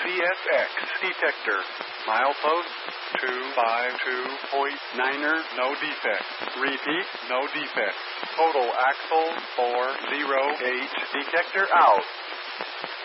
CSX detector. Milepost 252.9er, no defect. Repeat, no defect. Total axle 408. Detector out.